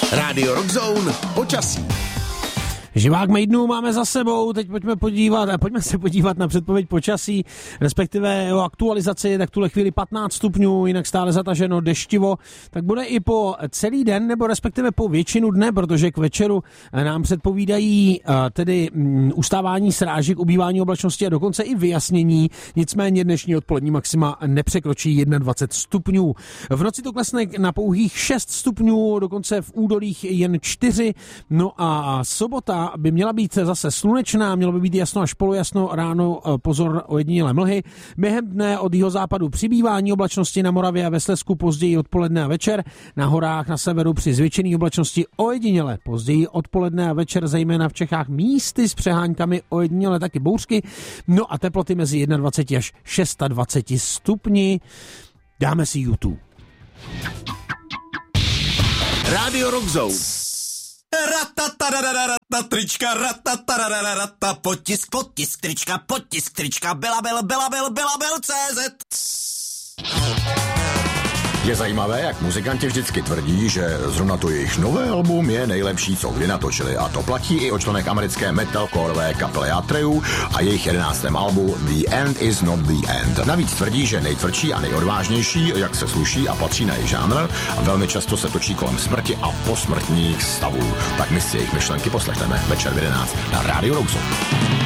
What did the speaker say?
Rádio Rockzone počasí. Živák Maidenu máme za sebou, teď pojďme se podívat na předpověď počasí, respektive o aktualizaci, tak tuhle chvíli 15 stupňů, jinak stále zataženo, deštivo, tak bude i po celý den, nebo respektive po většinu dne, protože k večeru nám předpovídají tedy ustávání srážek, ubývání oblačnosti a dokonce i vyjasnění, nicméně dnešní odpolední maxima nepřekročí 21 stupňů. V noci to klesne na pouhých 6 stupňů, dokonce v údolích jen 4, no a sobota by měla být zase slunečná, mělo by být jasno až polojasno, ráno pozor ojedinělé mlhy. Během dne od jihozápadu přibývání oblačnosti na Moravě a ve Slezsku, později odpoledne a večer. Na horách na severu při zvětšené oblačnosti ojediněle, později odpoledne a večer, zejména v Čechách místy s přeháňkami, ojediněle taky bouřky. No a teploty mezi 21 až 26 stupni. Dáme si YouTube. Rádio Rockzone. Trička, potisk, trička, Belabel.cz. Je zajímavé, jak muzikanti vždycky tvrdí, že zrovna to jejich nové album je nejlepší, co kdy natočili. A to platí i o členech americké metalcoreové kapely Atreyu a jejich 11. albu The End Is Not The End. Navíc tvrdí, že nejtvrdší a nejodvážnější, jak se sluší a patří na jejich žánr, a velmi často se točí kolem smrti a posmrtních stavů. Tak my si jejich myšlenky poslechneme večer v 11 na Radio Rockzone.